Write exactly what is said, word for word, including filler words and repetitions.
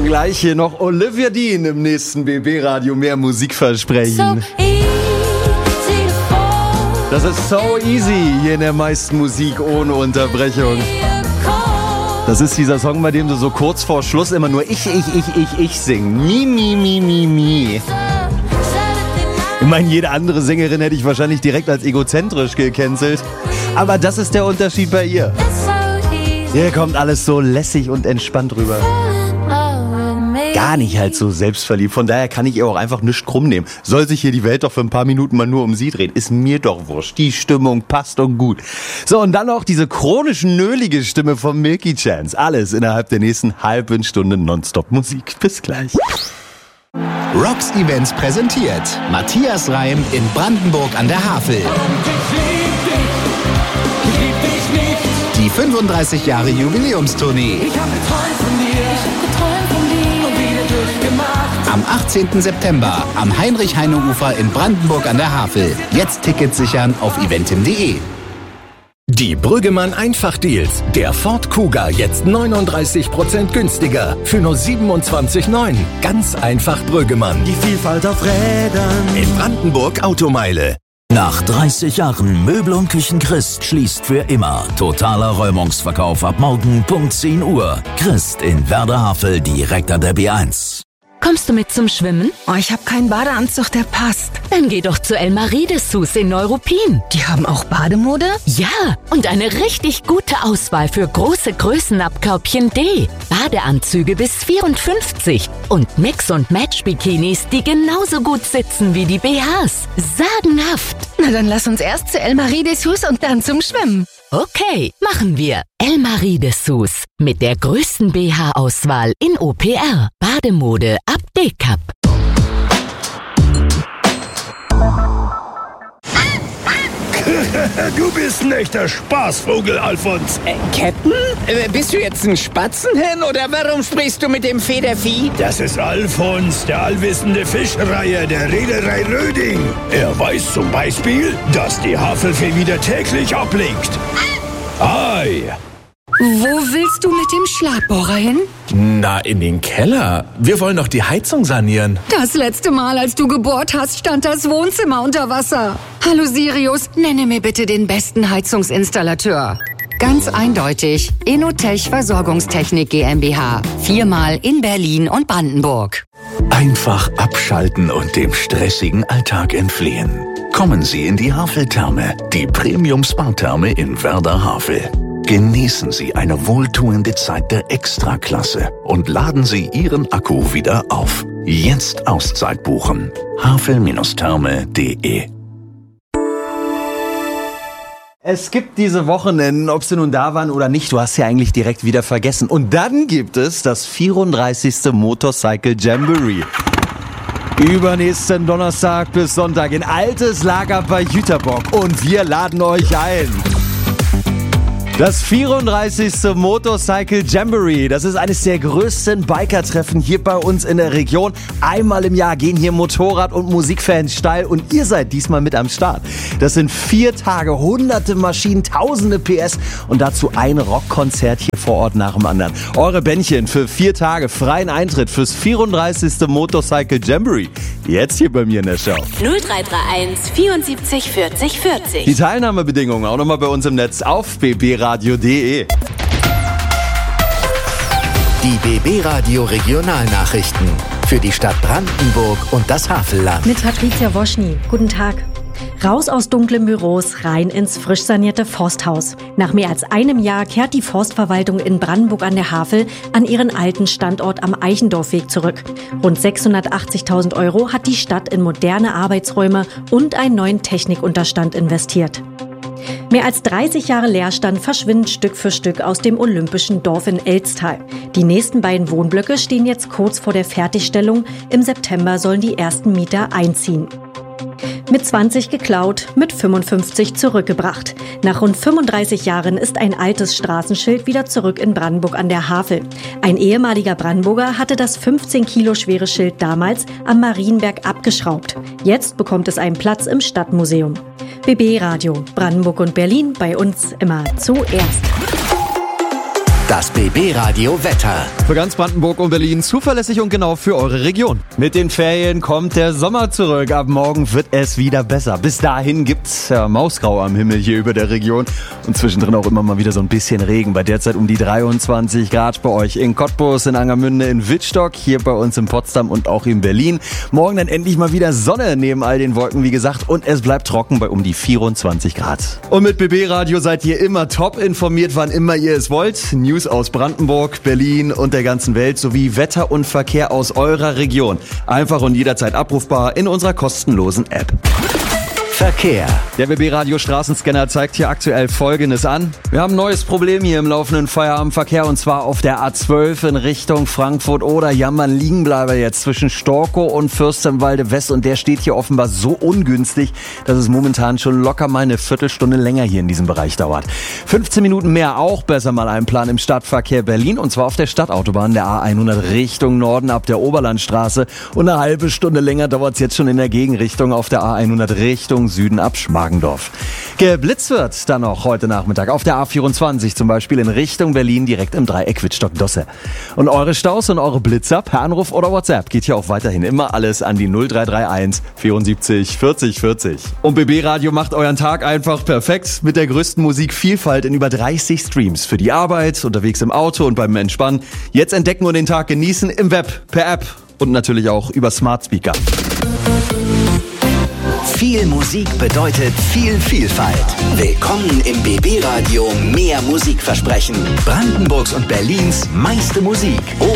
Gleich hier noch Olivia Dean im nächsten B B-Radio. Mehr Musikversprechen. Das ist So Easy hier in der meisten Musik ohne Unterbrechung. Das ist dieser Song, bei dem du so kurz vor Schluss immer nur ich, ich, ich, ich, ich singen. Mi, mi, mi, mi, mi. Ich meine, jede andere Sängerin hätte ich wahrscheinlich direkt als egozentrisch gecancelt. Aber das ist der Unterschied bei ihr. Hier kommt alles so lässig und entspannt rüber. Gar nicht halt so selbstverliebt. Von daher kann ich ihr auch einfach nichts krumm nehmen. Soll sich hier die Welt doch für ein paar Minuten mal nur um sie drehen. Ist mir doch wurscht. Die Stimmung passt und gut. So, und dann noch diese chronisch nölige Stimme von Milky Chance. Alles innerhalb der nächsten halben Stunde Nonstop Musik. Bis gleich. Rocks Events präsentiert Matthias Reim in Brandenburg an der Havel. Die fünfunddreißig Jahre Jubiläumstournee. Ich hab geträumt von dir, ich hab geträumt von dir und wieder durchgemacht. Am achtzehnten September am Heinrich-Heine-Ufer in Brandenburg an der Havel. Jetzt Tickets sichern auf eventim punkt de. Die Brüggemann Einfach-Deals. Der Ford Kuga jetzt neununddreißig Prozent günstiger für nur siebenundzwanzig Komma neun. Ganz einfach Brüggemann. Die Vielfalt auf Rädern. In Brandenburg Automeile. Nach dreißig Jahren Möbel und Küchen Christ schließt für immer. Totaler Räumungsverkauf ab morgen Punkt zehn Uhr. Christ in Werder Havel direkt an der B eins. Kommst du mit zum Schwimmen? Oh, ich habe keinen Badeanzug, der passt. Dann geh doch zu Elmarie Dessous in Neuruppin. Die haben auch Bademode? Ja, und eine richtig gute Auswahl für große Größen ab Körbchen D. Badeanzüge bis vierundfünfzig und Mix- und Match-Bikinis, die genauso gut sitzen wie die B Hs. Sagenhaft. Na, dann lass uns erst zu Elmarie Dessous und dann zum Schwimmen. Okay, machen wir. Elmarie Dessous mit der größten B H-Auswahl in O P R. Bademode ab D-Cup. Du bist ein echter Spaßvogel, Alfons. Äh, Captain? Äh, bist du jetzt ein Spatzenhen oder warum sprichst du mit dem Federvieh? Das ist Alfons, der allwissende Fischreiher der Reederei Röding. Er weiß zum Beispiel, dass die Havelfee wieder täglich ablegt. Ei! Wo willst du mit dem Schlagbohrer hin? Na, in den Keller. Wir wollen doch die Heizung sanieren. Das letzte Mal, als du gebohrt hast, stand das Wohnzimmer unter Wasser. Hallo Sirius, nenne mir bitte den besten Heizungsinstallateur. Ganz eindeutig, Inotech Versorgungstechnik GmbH. Viermal in Berlin und Brandenburg. Einfach abschalten und dem stressigen Alltag entfliehen. Kommen Sie in die Haveltherme, die Premium-Spa-Therme in Werder Havel. Genießen Sie eine wohltuende Zeit der Extraklasse und laden Sie Ihren Akku wieder auf. Jetzt Auszeit buchen. havel Therme punkt de. Es gibt diese Wochenenden, ob sie nun da waren oder nicht, du hast ja eigentlich direkt wieder vergessen. Und dann gibt es das vierunddreißigste Motorcycle Jamboree. Übernächsten Donnerstag bis Sonntag in Altes Lager bei Jüterbock. Und wir laden euch ein. Das vierunddreißigste Motorcycle Jamboree, das ist eines der größten Biker-Treffen hier bei uns in der Region. Einmal im Jahr gehen hier Motorrad- und Musikfans steil und ihr seid diesmal mit am Start. Das sind vier Tage, hunderte Maschinen, tausende P S und dazu ein Rockkonzert hier vor Ort nach dem anderen. Eure Bändchen für vier Tage freien Eintritt fürs vierunddreißigste Motorcycle Jamboree. Jetzt hier bei mir in der Show. null drei drei eins vierundsiebzig vierzig vierzig. Die Teilnahmebedingungen auch nochmal bei uns im Netz auf b b radio punkt de. Die B B-Radio Regionalnachrichten für die Stadt Brandenburg und das Havelland. Mit Patricia Woschny. Guten Tag. Raus aus dunklen Büros, rein ins frisch sanierte Forsthaus. Nach mehr als einem Jahr kehrt die Forstverwaltung in Brandenburg an der Havel an ihren alten Standort am Eichendorfweg zurück. Rund sechshundertachtzigtausend Euro hat die Stadt in moderne Arbeitsräume und einen neuen Technikunterstand investiert. Mehr als dreißig Jahre Leerstand verschwinden Stück für Stück aus dem olympischen Dorf in Elztal. Die nächsten beiden Wohnblöcke stehen jetzt kurz vor der Fertigstellung. Im September sollen die ersten Mieter einziehen. Mit zwanzig geklaut, mit fünfundfünfzig zurückgebracht. Nach rund fünfunddreißig Jahren ist ein altes Straßenschild wieder zurück in Brandenburg an der Havel. Ein ehemaliger Brandenburger hatte das fünfzehn Kilo schwere Schild damals am Marienberg abgeschraubt. Jetzt bekommt es einen Platz im Stadtmuseum. B B Radio, Brandenburg und Berlin, bei uns immer zuerst. Das B B-Radio Wetter. Für ganz Brandenburg und Berlin zuverlässig und genau für eure Region. Mit den Ferien kommt der Sommer zurück. Ab morgen wird es wieder besser. Bis dahin gibt's ja Mausgrau am Himmel hier über der Region. Und zwischendrin auch immer mal wieder so ein bisschen Regen. Bei derzeit um die dreiundzwanzig Grad bei euch in Cottbus, in Angermünde, in Wittstock, hier bei uns in Potsdam und auch in Berlin. Morgen dann endlich mal wieder Sonne neben all den Wolken, wie gesagt. Und es bleibt trocken bei um die vierundzwanzig Grad. Und mit B B-Radio seid ihr immer top informiert, wann immer ihr es wollt. News aus Brandenburg, Berlin und der ganzen Welt sowie Wetter und Verkehr aus eurer Region. Einfach und jederzeit abrufbar in unserer kostenlosen App. Verkehr. Der B B-Radio Straßenscanner zeigt hier aktuell Folgendes an. Wir haben ein neues Problem hier im laufenden Feierabendverkehr und zwar auf der A zwölf in Richtung Frankfurt oder Jammern Liegenbleiber jetzt zwischen Storkow und Fürstenwalde West und der steht hier offenbar so ungünstig, dass es momentan schon locker mal eine Viertelstunde länger hier in diesem Bereich dauert. fünfzehn Minuten mehr auch besser mal einplanen im Stadtverkehr Berlin und zwar auf der Stadtautobahn der A hundert Richtung Norden ab der Oberlandstraße und eine halbe Stunde länger dauert es jetzt schon in der Gegenrichtung auf der A hundert Richtung Süden ab Schmargendorf. Geblitzt wird dann noch heute Nachmittag auf der A vierundzwanzig, zum Beispiel in Richtung Berlin, direkt im Dreieck Wittstock-Dosse. Und eure Staus und eure Blitzer per Anruf oder WhatsApp geht hier auch weiterhin immer alles an die null drei drei eins vierundsiebzig vierzig vierzig. Und B B-Radio macht euren Tag einfach perfekt mit der größten Musikvielfalt in über dreißig Streams. Für die Arbeit, unterwegs im Auto und beim Entspannen. Jetzt entdecken und den Tag genießen im Web, per App und natürlich auch über Smart Speaker. Viel Musik bedeutet viel Vielfalt. Willkommen im B B-Radio Mehr Musikversprechen. Brandenburgs und Berlins meiste Musik.